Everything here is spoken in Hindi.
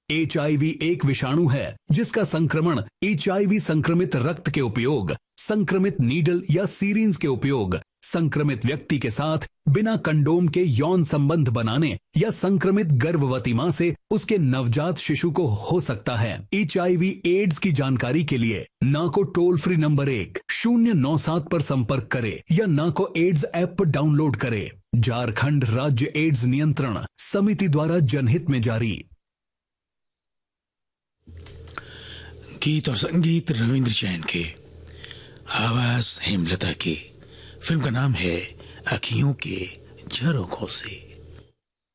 HIV एक विषाणु है जिसका संक्रमण HIV संक्रमित रक्त के उपयोग, संक्रमित नीडल या सीरिंज के उपयोग, संक्रमित व्यक्ति के साथ बिना कंडोम के यौन संबंध बनाने या संक्रमित गर्भवती मां से उसके नवजात शिशु को हो सकता है। HIV एड्स की जानकारी के लिए नाको टोल फ्री नंबर 1097 पर संपर्क करे या नाको एड्स ऐप डाउनलोड करे। झारखंड राज्य एड्स नियंत्रण समिति द्वारा जनहित में जारी। गीत और संगीत रविंद्र जैन के, आवाज हेमलता की। फिल्म का नाम है अखियों के झरोखों से।